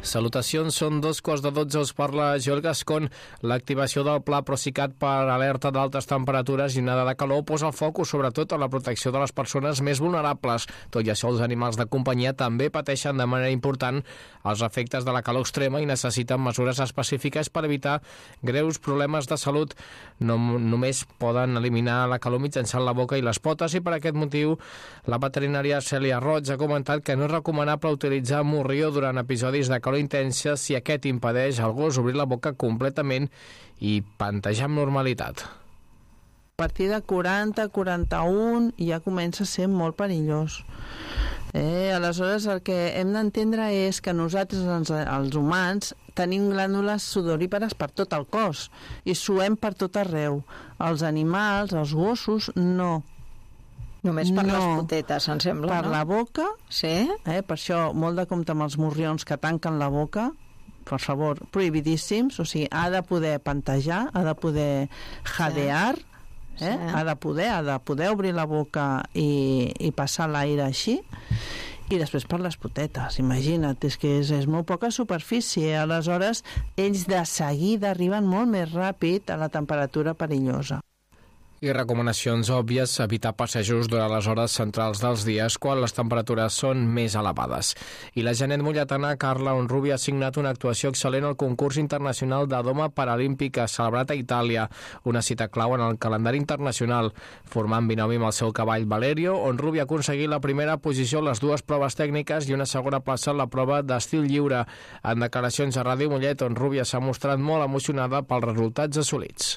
Salutacions, són 2:12, us parla Joel Gascon. L'activació del Pla Procicat per alerta d'altes temperatures i onada de calor posa el focus sobretot en la protecció de les persones més vulnerables. Tot i això, els animals de companyia també pateixen de manera important els efectes de la calor extrema i necessiten mesures específiques per evitar greus problemes de salut. No només poden eliminar la calor mitjançant la boca i les potes, i per aquest motiu la veterinària Cèlia Roig ha comentat que no és recomanable utilitzar morrió durant episodis de calor intensa si aquest impedeix al gos obrir la boca completament i pantejar amb normalitat. A partir de 40-41 ja comença a ser molt perillós. Aleshores el que hem d'entendre és que nosaltres, els humans, tenim glàndules sudorípares per tot el cos i suem per tot arreu. Els animals, els gossos, no. Només per les potetes, em sembla, per la boca, sí? Per això molt de compte amb els morrions que tanquen la boca, per favor, prohibidíssims. O sigui, ha de poder pantejar, ha de poder jadear, sí. Ha de poder obrir la boca i passar l'aire així. I després per les potetes, imagina't, és que és molt poca superfície. Aleshores, ells de seguida arriben molt més ràpid a la temperatura perillosa. I recomanacions òbvies: evitar passejos durant les hores centrals dels dies quan les temperatures són més elevades. I la genet molletana Carla Honrubia ha signat una actuació excel·lent al concurs internacional de doma paralímpica celebrat a Itàlia, una cita clau en el calendari internacional. Formant binomi amb el seu cavall Valerio, Honrubia ha aconseguit la primera posició en les dues proves tècniques i una segona plaça en la prova d'estil lliure. En declaracions a Ràdio Mollet, Honrubia s'ha mostrat molt emocionada pels resultats assolits.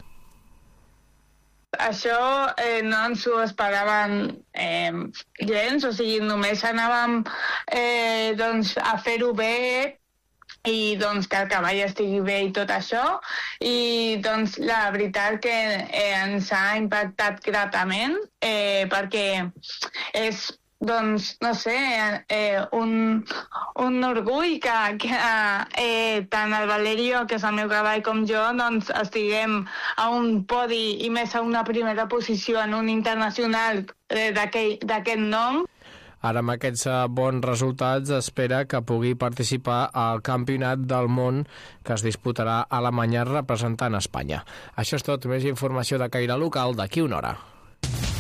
Això no ens ho esperaven gens, o sigui, només anàvem a fer-ho bé i que el cavall estigui bé i tot això, i la veritat que ens ha impactat gratament perquè és no sé, un orgull que tant el Valerio, que és el meu cavall, com jo, estiguem a un podi i més a una primera posició en un internacional d'aquest nom. Ara, amb aquests bons resultats, espera que pugui participar al Campionat del Món que es disputarà a Alemanya representant Espanya. Això és tot. Més informació de caire local d'aquí una hora.